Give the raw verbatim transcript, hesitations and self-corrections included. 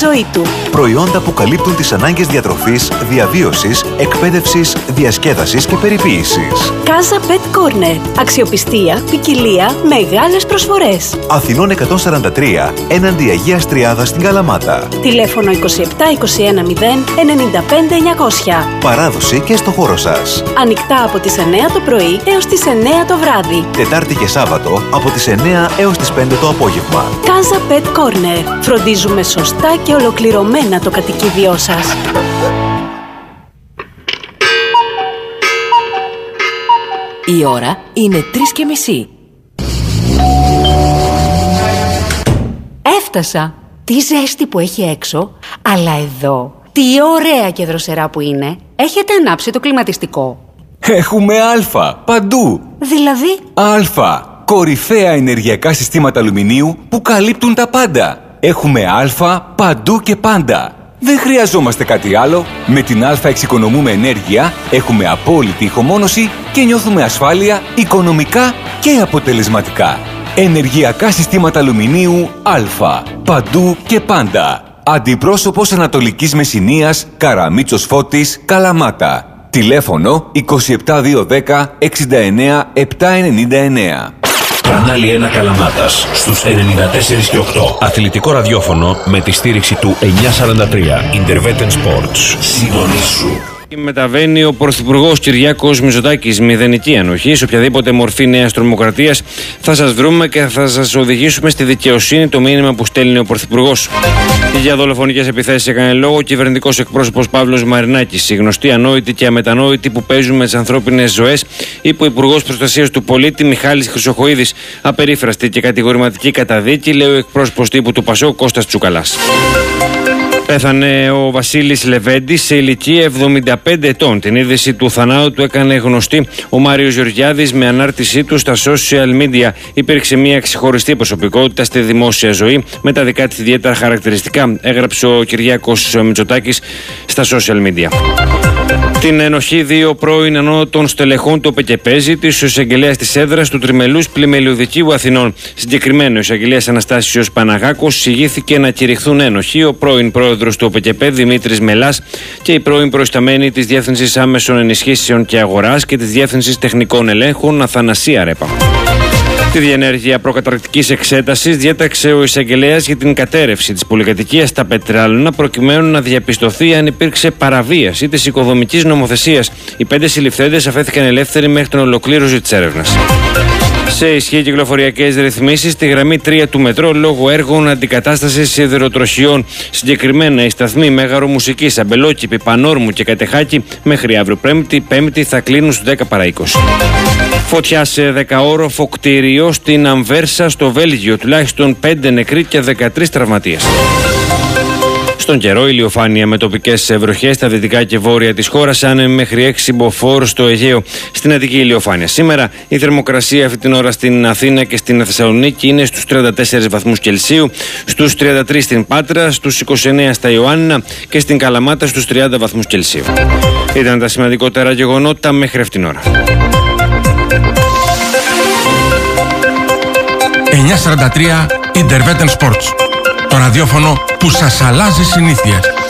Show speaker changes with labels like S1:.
S1: ζωή του.
S2: Προϊόντα που καλύπτουν τις ανάγκες διατροφής, διαβίωσης, εκπαίδευσης, διασκέδασης και περιποίησης.
S1: Casa Pet Corner. Αξιοπιστία, ποικιλία, μεγάλες προσφορές.
S2: Αθηνών εκατόν σαράντα τρία, έναντι Αγίας Τριάδας στην Καλαμάτα.
S1: Τηλέφωνο είκοσι επτά είκοσι ένα μηδέν ενενήντα πέντε εννιακόσια.
S2: Παράδοση και στο χώρο σας.
S1: Ανοιχτά από τις εννέα το πρωί έως τις εννέα το βράδυ.
S2: Τετάρτη και Σάββατο από τις εννέα έως τις πέντε το απόγευμα.
S1: Casa Pet Corner. Φροντίζουμε σωστά και ολοκληρωμένα το κατοικίδιό σας.
S3: Η ώρα είναι τρεις και μισή.
S1: Έφτασα. Τι ζέστη που έχει έξω, αλλά εδώ τι ωραία και δροσερά που είναι. Έχετε ανάψει το κλιματιστικό?
S4: Έχουμε Α παντού.
S1: Δηλαδή?
S4: Α. Κορυφαία ενεργειακά συστήματα αλουμινίου που καλύπτουν τα πάντα. Έχουμε Α παντού και πάντα. Δεν χρειαζόμαστε κάτι άλλο. Με την Α εξοικονομούμε ενέργεια, έχουμε απόλυτη ηχομόνωση και νιώθουμε ασφάλεια οικονομικά και αποτελεσματικά. Ενεργειακά συστήματα αλουμινίου Α. Παντού και πάντα. Αντιπρόσωπος Ανατολικής Μεσσηνίας, Καραμίτσος Φώτης, Καλαμάτα. Τηλέφωνο είκοσι επτά διακόσια δέκα εξήντα εννέα επτακόσια ενενήντα εννέα.
S5: Κανάλι ένα Καλαμάτας στους ενενήντα τέσσερα και οκτώ. Αθλητικό ραδιόφωνο με τη στήριξη του εννιακόσια σαράντα τρία. Intervetten Sports. Συντονίσου.
S6: Μεταβαίνει ο Πρωθυπουργός Κυριάκος Μητσοτάκης. Μηδενική ανοχή σε οποιαδήποτε μορφή νέας τρομοκρατίας. Θα σας βρούμε και θα σας οδηγήσουμε στη δικαιοσύνη, το μήνυμα που στέλνει ο Πρωθυπουργός. Για δολοφονικές επιθέσεις έκανε λόγο ο κυβερνητικός εκπρόσωπος Παύλος Μαρινάκης. Οι γνωστοί ανόητοι και αμετανόητοι που παίζουν με τις ανθρώπινες ζωές, είπε ο Υπουργός Προστασίας του Πολίτη Μιχάλης Χρυσοχοΐδης. Απερίφραστη και κατηγορηματική καταδίκη, λέει ο εκπρόσωπος τύπου του ΠΑΣΟΚ Κώστας Τσουκαλάς. Πέθανε ο Βασίλης Λεβέντης σε ηλικία εβδομήντα πέντε ετών. Την είδηση του θανάτου του έκανε γνωστή ο Μάριος Γεωργιάδης με ανάρτησή του στα social media. Υπήρξε μια ξεχωριστή προσωπικότητα στη δημόσια ζωή με τα δικά της ιδιαίτερα χαρακτηριστικά, έγραψε ο Κυριάκος Μητσοτάκης στα social media. Την ενοχή δύο πρώην ανώτατων στελεχών του ΟΠΕΚΕΠΕ ζήτησε ο εισαγγελέας της έδρας του Τριμελούς Πλημελιωδικίου Αθηνών. Συγκεκριμένο, ο εισαγγελέας Αναστάσιος Παναγάκος εισηγήθηκε να κηρυχθούν ένοχοι ο πρώην πρόεδρος του ΟΠΕΚΕΠΕ Δημήτρης Μελάς και η πρώην προϊσταμένη της Διεύθυνσης Άμεσων Ενισχύσεων και Αγοράς και της Διεύθυνσης Τεχνικών Ελέγχων Αθανασία Ρέπα. Τη διενέργεια προκαταρκτικής εξέτασης διέταξε ο εισαγγελέας για την κατέρευση της πολυκατοικίας στα Πετράλωνα προκειμένου να διαπιστωθεί αν υπήρξε παραβίαση της οικοδομικής νομοθεσίας. Οι πέντε συλληφθέντες αφέθηκαν ελεύθεροι μέχρι την ολοκλήρωση της έρευνας. Σε ισχύ κυκλοφοριακές ρυθμίσεις στη γραμμή τρία του μετρό λόγω έργων αντικατάστασης σιδηροτροχιών. Συγκεκριμένα οι σταθμοί Μέγαρο Μουσικής, Αμπελόκηπη, Πανόρμου και Κατεχάκη μέχρι αύριο Πέμπτη, Πέμπτη θα κλείνουν στις δέκα παρά είκοσι. Φωτιά σε δεκαόροφο κτίριο στην Αμβέρσα στο Βέλγιο. Τουλάχιστον πέντε νεκροί και δεκατρείς τραυματίες. Στον καιρό, ηλιοφάνεια με τοπικές βροχές στα δυτικά και βόρεια της χώρας, αν μέχρι έξι μποφόρ στο Αιγαίο. Στην Αττική ηλιοφάνεια. Σήμερα η θερμοκρασία αυτή την ώρα στην Αθήνα και στην Θεσσαλονίκη είναι στους τριάντα τέσσερις βαθμούς Κελσίου, στους τριάντα τρεις στην Πάτρα, στους είκοσι εννέα στα Ιωάννινα και στην Καλαμάτα στους τριάντα βαθμούς Κελσίου. Ήταν τα σημαντικότερα γεγονότα μέχρι αυτήν την ώρα.
S7: εννιακόσια σαράντα τρία Intervetten Sports. Το ραδιόφωνο που σας αλλάζει συνήθειες.